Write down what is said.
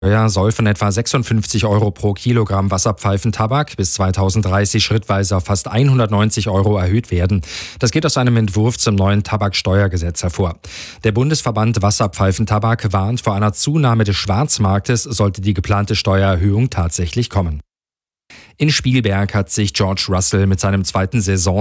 Steuer soll von etwa 56 Euro pro Kilogramm Wasserpfeifentabak bis 2030 schrittweise auf fast 190 Euro erhöht werden. Das geht aus einem Entwurf zum neuen Tabaksteuergesetz hervor. Der Bundesverband Wasserpfeifentabak warnt vor einer Zunahme des Schwarzmarktes, sollte die geplante Steuererhöhung tatsächlich kommen. In Spielberg hat sich George Russell mit seinem zweiten